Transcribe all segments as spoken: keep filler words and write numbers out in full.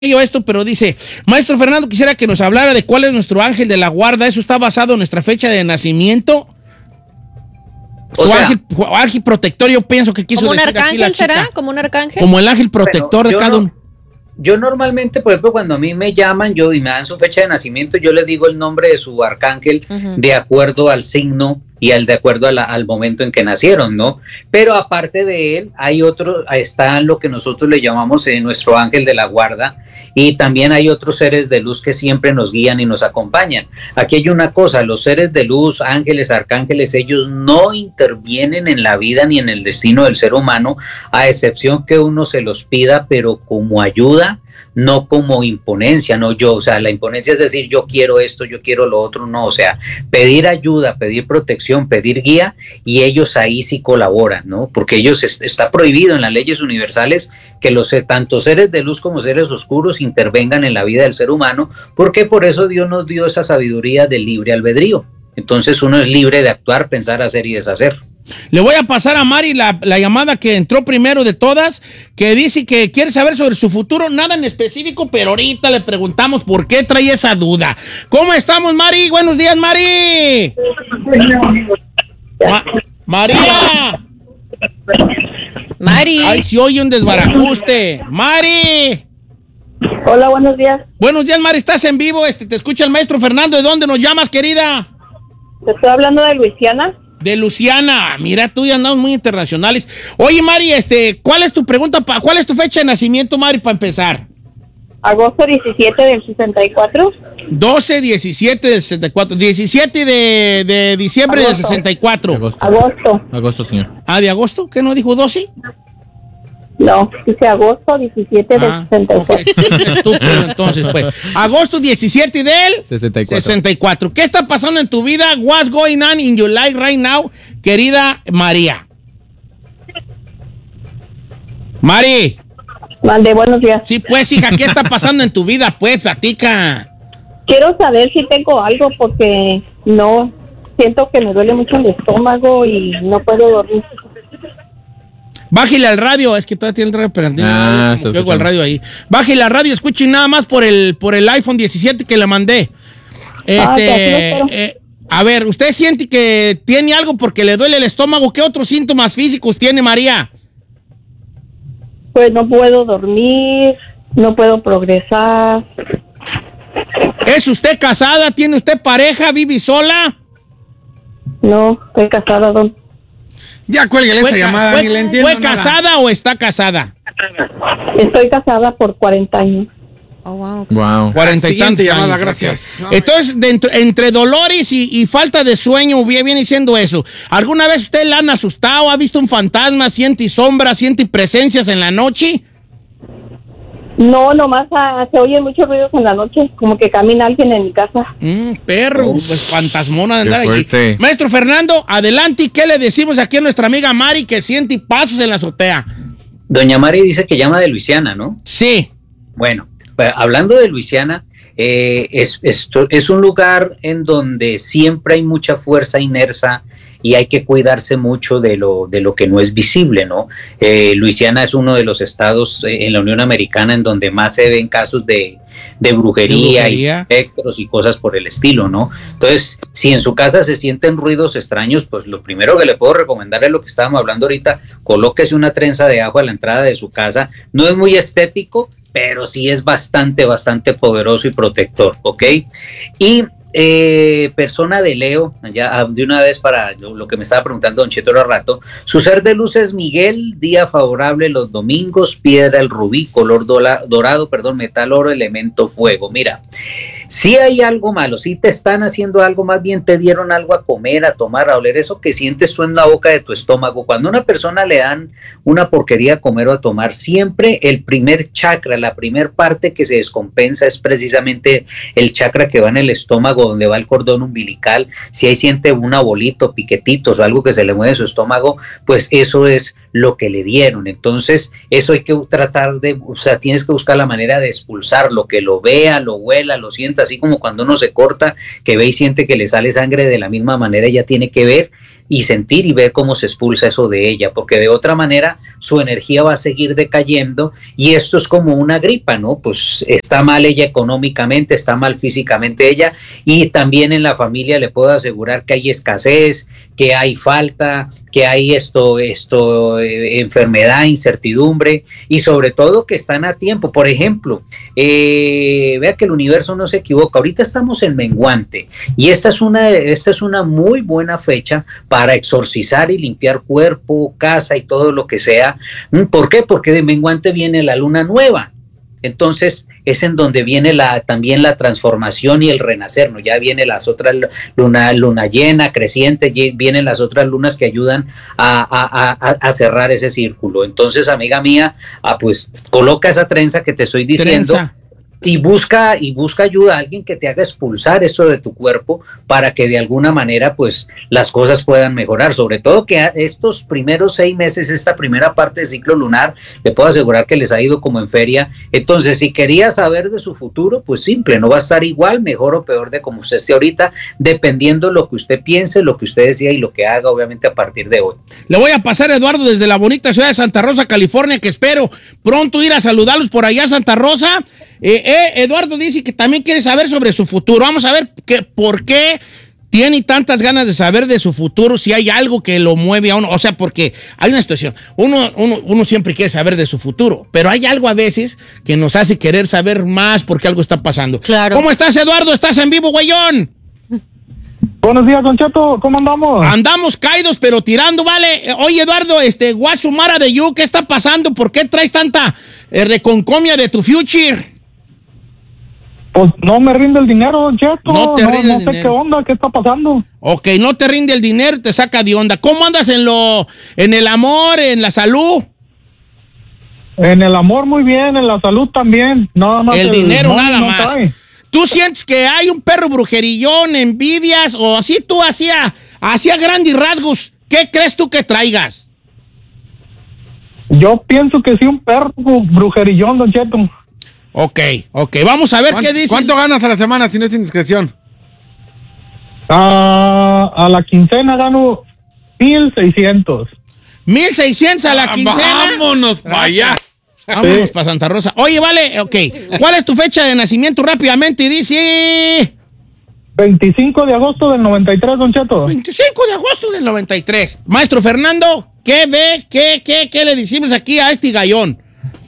esto, pero dice, maestro Fernando, quisiera que nos hablara de cuál es nuestro ángel de la guarda. ¿Eso está basado en nuestra fecha de nacimiento? Su sea, ángel, ángel protector, yo pienso que quiso decir. ¿Como un arcángel será? ¿Como un arcángel? Como el ángel protector bueno, de cada no, uno. Yo normalmente, por ejemplo, cuando a mí me llaman yo y me dan su fecha de nacimiento, yo les digo el nombre de su arcángel uh-huh. de acuerdo al signo y al de acuerdo a la, al momento en que nacieron, ¿no? Pero aparte de él, hay otro, está lo que nosotros le llamamos eh, nuestro ángel de la guarda, y también hay otros seres de luz que siempre nos guían y nos acompañan. Aquí hay una cosa, los seres de luz, ángeles, arcángeles, ellos no intervienen en la vida ni en el destino del ser humano, a excepción que uno se los pida, pero como ayuda, no como imponencia, no yo, o sea, la imponencia es decir, yo quiero esto, yo quiero lo otro, no, o sea, pedir ayuda, pedir protección, pedir guía, y ellos ahí sí colaboran, ¿no? Porque ellos, es, está prohibido en las leyes universales que los tanto seres de luz como seres oscuros intervengan en la vida del ser humano, porque por eso Dios nos dio esa sabiduría del libre albedrío. Entonces uno es libre de actuar, pensar, hacer y deshacer. Le voy a pasar a Mari la, la llamada que entró primero de todas, que dice que quiere saber sobre su futuro, nada en específico, pero ahorita le preguntamos por qué trae esa duda. ¿Cómo estamos, Mari? Buenos días, Mari. Ma- María. Mari. Ay, si oye un desbarajuste. Mari. Hola, buenos días. Buenos días, Mari, estás en vivo, este, te escucha el maestro Fernando. ¿De dónde nos llamas, querida? Te estoy hablando de Luisiana. De Luisiana, mira, tú y andamos muy internacionales. Oye, Mari, este, ¿cuál es tu pregunta? Pa, ¿Cuál es tu fecha de nacimiento, Mari, para empezar? Agosto diecisiete del sesenta y cuatro. doce, diecisiete del sesenta y cuatro. diecisiete de, de diciembre agosto. Del sesenta y cuatro. Agosto. Agosto. Agosto, señor. Ah, ¿de agosto? ¿Qué no dijo doce? No, dice agosto diecisiete del ah, sesenta y cuatro. Okay. Estúpido, entonces, pues. Agosto diecisiete del sesenta y cuatro. sesenta y cuatro. ¿Qué está pasando en tu vida? What's going on in your life right now, querida María? Mari. Mande, buenos días. Sí, pues, hija, ¿qué está pasando en tu vida? Pues, platica. Quiero saber si tengo algo porque no, siento que me duele mucho el estómago y no puedo dormir. Bájale al radio, es que todavía tiene el radio perdido. Ah, como que oigo al radio ahí. Bájale al radio, escuchen nada más por el por el iPhone diecisiete que le mandé. Este, ah, eh, a ver, ¿usted siente que tiene algo porque le duele el estómago? ¿Qué otros síntomas físicos tiene, María? Pues no puedo dormir, no puedo progresar. ¿Es usted casada? ¿Tiene usted pareja? ¿Vive sola? No, estoy casada, don. Ya cuélguele esa llamada, fue, ni le entiendo ¿Fue nada. ¿Casada o está casada? Estoy casada por cuarenta años. Oh, wow. Wow. cuarenta y tantos años. Gracias. Entonces, dentro, entre dolores y, y falta de sueño, viene siendo eso. ¿Alguna vez usted la han asustado? ¿Ha visto un fantasma? ¿Siente sombras? ¿Siente presencias en la noche? No, nomás ah, se oyen muchos ruidos en la noche, como que camina alguien en mi casa. Mm, perro, pues fantasmona de andar aquí. Maestro Fernando, adelante, ¿qué le decimos aquí a nuestra amiga Mari que siente pasos en la azotea? Doña Mari dice que llama de Luisiana, ¿no? Sí. Bueno, pues, hablando de Luisiana, eh, es, es, es un lugar en donde siempre hay mucha fuerza inmersa y hay que cuidarse mucho de lo, de lo que no es visible, ¿no? Eh, Luisiana es uno de los estados eh, en la Unión Americana en donde más se ven casos de, de, brujería, ¿De brujería y espectros y cosas por el estilo, ¿no? Entonces, si en su casa se sienten ruidos extraños, pues lo primero que le puedo recomendar es lo que estábamos hablando ahorita, colóquese una trenza de ajo a la entrada de su casa. No es muy estético, pero sí es bastante, bastante poderoso y protector, ¿ok? Y Eh, persona de Leo, ya de una vez para lo, lo que me estaba preguntando don Cheto hace rato, su ser de luz es Miguel, día favorable los domingos, piedra el rubí, color dola, dorado, perdón, metal oro, elemento fuego. Mira, si hay algo malo, si te están haciendo algo, más bien te dieron algo a comer, a tomar, a oler, eso que sientes tú en la boca de tu estómago. Cuando a una persona le dan una porquería a comer o a tomar, siempre el primer chakra, la primer parte que se descompensa es precisamente el chakra que va en el estómago, donde va el cordón umbilical. Si ahí siente una bolita, piquetitos o algo que se le mueve en su estómago, pues eso es lo que le dieron. Entonces eso hay que tratar de, o sea, tienes que buscar la manera de expulsarlo, que lo vea, lo huela, lo sienta, así como cuando uno se corta, que ve y siente que le sale sangre, de la misma manera ella tiene que ver y sentir y ver cómo se expulsa eso de ella, porque de otra manera su energía va a seguir decayendo y esto es como una gripa, ¿no? Pues está mal ella económicamente, está mal físicamente ella y también en la familia le puedo asegurar que hay escasez, que hay falta, que hay esto, esto, eh, enfermedad, incertidumbre y sobre todo que están a tiempo. Por ejemplo, eh, vea que el universo no se equivoca, ahorita estamos en menguante y esta es una, esta es una muy buena fecha para exorcizar y limpiar cuerpo, casa y todo lo que sea. ¿Por qué? Porque de menguante viene la luna nueva. Entonces es en donde viene la, también la transformación y el renacer, ¿no? Ya vienen las otras luna, luna llena, creciente, vienen las otras lunas que ayudan a, a, a, a cerrar ese círculo. Entonces, amiga mía, ah, pues coloca esa trenza que te estoy diciendo. Trenza. Y busca, y busca ayuda a alguien que te haga expulsar eso de tu cuerpo para que de alguna manera pues las cosas puedan mejorar, sobre todo que estos primeros seis meses, esta primera parte del ciclo lunar, le puedo asegurar que les ha ido como en feria. Entonces, si quería saber de su futuro, pues simple, no va a estar igual, mejor o peor de como usted esté ahorita, dependiendo lo que usted piense, lo que usted decida y lo que haga, obviamente, a partir de hoy. Le voy a pasar a Eduardo desde la bonita ciudad de Santa Rosa, California, que espero pronto ir a saludarlos por allá a Santa Rosa. Eh, eh, Eduardo dice que también quiere saber sobre su futuro. Vamos a ver que, por qué tiene tantas ganas de saber de su futuro, si hay algo que lo mueve a uno. O sea, porque hay una situación. Uno, uno, uno siempre quiere saber de su futuro, pero hay algo a veces que nos hace querer saber más porque algo está pasando. Claro. ¿Cómo estás, Eduardo? ¿Estás en vivo, güeyón? Buenos días, Don Cheto, ¿cómo andamos? Andamos caídos, pero tirando, ¿vale? Oye, Eduardo, este, Guasumara de You, ¿qué está pasando? ¿Por qué traes tanta eh, reconcomia de tu future? Pues no me rinde el dinero, Don Cheto. No te rinde no, no el sé dinero. qué onda, qué está pasando. Ok, no te rinde el dinero, te saca de onda. ¿Cómo andas en lo, en el amor, en la salud? En el amor muy bien, en la salud también. Nada más el, el dinero nada no más. Trae. ¿Tú sientes que hay un perro brujerillón, envidias, o así tú hacía, hacía grandes rasgos? ¿Qué crees tú que traigas? Yo pienso que sí, un perro brujerillón, Don Cheto. Ok, ok, vamos a ver qué dice. ¿Cuánto ganas a la semana si no es indiscreción? Uh, a la quincena gano mil seiscientos. ¿Mil seiscientos a la Ah, quincena? vámonos para allá. Vámonos Sí. para Santa Rosa. Oye, vale, ok. ¿Cuál es tu fecha de nacimiento rápidamente? Y dice... veinticinco de agosto del noventa y tres, Don Cheto. veinticinco de agosto del noventa y tres. Maestro Fernando, ¿qué ve? ¿Qué, qué, qué le decimos aquí a este gallón?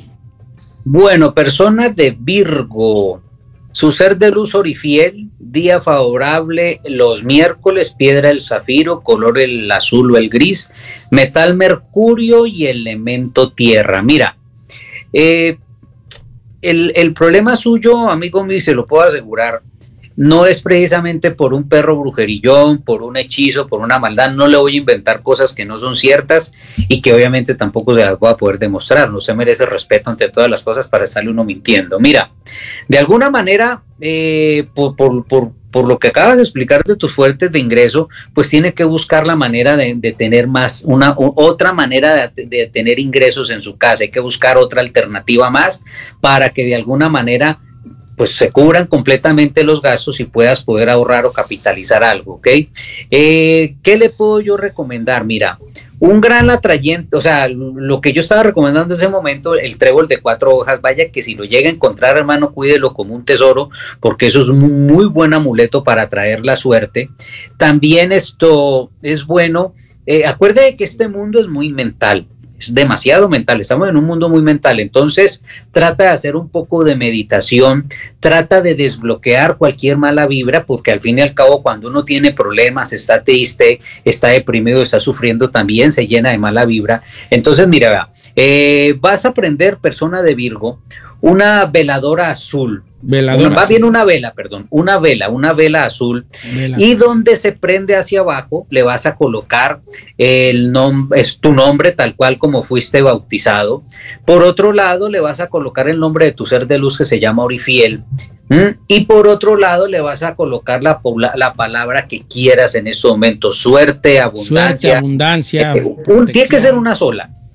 Bueno, persona de Virgo, su ser de luz orifiel, día favorable los miércoles, piedra el zafiro, color el azul o el gris, metal mercurio y elemento tierra. Mira, eh, el, el problema suyo, amigo mío, se lo puedo asegurar, no es precisamente por un perro brujerillón, por un hechizo, por una maldad. No le voy a inventar cosas que no son ciertas y que obviamente tampoco se las voy a poder demostrar. No se merece respeto ante todas las cosas para estarle uno mintiendo. Mira, de alguna manera, eh, por, por, por, por lo que acabas de explicar de tus fuentes de ingreso, pues tiene que buscar la manera de, de tener más, una otra manera de, de tener ingresos en su casa. Hay que buscar otra alternativa más para que de alguna manera pues se cubran completamente los gastos y puedas poder ahorrar o capitalizar algo, ¿ok? Eh, ¿Qué le puedo yo recomendar? Mira, un gran atrayente, o sea, lo que yo estaba recomendando en ese momento, el trébol de cuatro hojas, vaya que si lo llega a encontrar, hermano, cuídelo como un tesoro, porque eso es un muy buen amuleto para atraer la suerte. También esto es bueno, eh, acuerde que este mundo es muy mental. Es demasiado mental, estamos en un mundo muy mental, entonces trata de hacer un poco de meditación, trata de desbloquear cualquier mala vibra, porque al fin y al cabo cuando uno tiene problemas, está triste, está deprimido, está sufriendo, también se llena de mala vibra. Entonces mira, eh, vas a aprender, persona de Virgo, una veladora azul. Veladora. Una, va bien una vela, perdón, una vela, una vela azul, Vela. y donde se prende hacia abajo le vas a colocar el nombre, es tu nombre tal cual como fuiste bautizado. Por otro lado le vas a colocar el nombre de tu ser de luz que se llama Orifiel, ¿Mm? y por otro lado le vas a colocar la, la palabra que quieras en este momento, suerte, abundancia. Suerte, abundancia. Eh, un, tiene que ser una sola.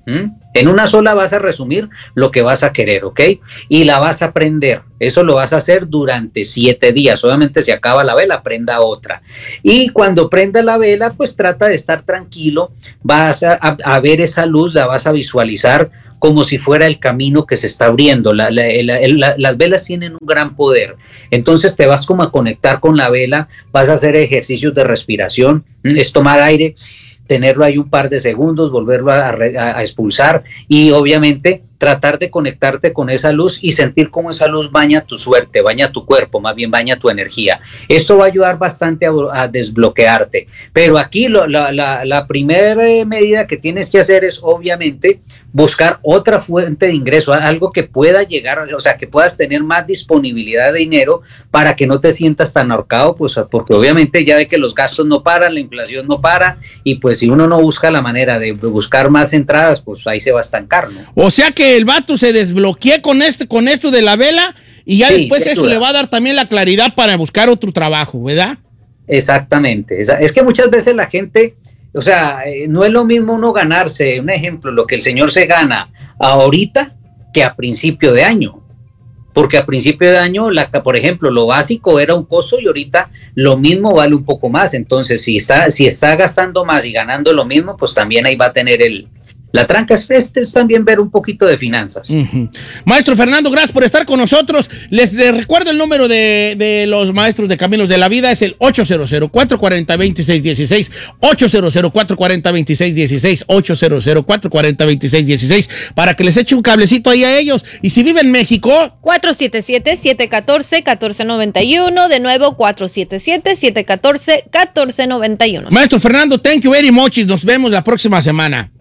¿Mm? En una sola vas a resumir lo que vas a querer, ¿ok? Y la vas a aprender. Eso lo vas a hacer durante siete días. Solamente se acaba la vela, prenda otra. Y cuando prenda la vela, pues trata de estar tranquilo. Vas a, a, a ver esa luz, la vas a visualizar como si fuera el camino que se está abriendo. La, la, la, la, las velas tienen un gran poder. Entonces te vas como a conectar con la vela, vas a hacer ejercicios de respiración, es tomar aire, tenerlo ahí un par de segundos, volverlo a, a, a expulsar y obviamente tratar de conectarte con esa luz y sentir cómo esa luz baña tu suerte, baña tu cuerpo, más bien baña tu energía. Esto va a ayudar bastante a, a desbloquearte. Pero aquí lo, la, la, la primera medida que tienes que hacer es obviamente buscar otra fuente de ingreso, algo que pueda llegar, o sea, que puedas tener más disponibilidad de dinero para que no te sientas tan ahorcado, pues porque obviamente ya ve que los gastos no paran, la inflación no para y pues si uno no busca la manera de buscar más entradas, pues ahí se va a estancar, ¿no? O sea que el vato se desbloquee con este, con esto de la vela y ya sí, después eso le va a dar también la claridad para buscar otro trabajo, ¿verdad? Exactamente. Es que muchas veces la gente, o sea, no es lo mismo uno ganarse, un ejemplo, lo que el señor se gana ahorita que a principio de año. Porque a principio de año, la, por ejemplo, lo básico era un costo y ahorita lo mismo vale un poco más. Entonces, si está, si está gastando más y ganando lo mismo, pues también ahí va a tener el... La tranca es, este, es también ver un poquito de finanzas. Uh-huh. Maestro Fernando, gracias por estar con nosotros. Les, les recuerdo el número de, de los maestros de Caminos de la Vida, es el ocho cero cero, cuatro cuatro cero, dos seis uno seis, ocho cero cero, cuatro cuatro cero, dos seis uno seis, ocho cero cero, cuatro cuatro cero, dos seis uno seis, para que les eche un cablecito ahí a ellos. Y si vive en México... cuatro siete siete, siete uno cuatro, uno cuatro nueve uno, de nuevo cuatro siete siete, siete uno cuatro, uno cuatro nueve uno. Maestro Fernando, thank you very much y nos vemos la próxima semana.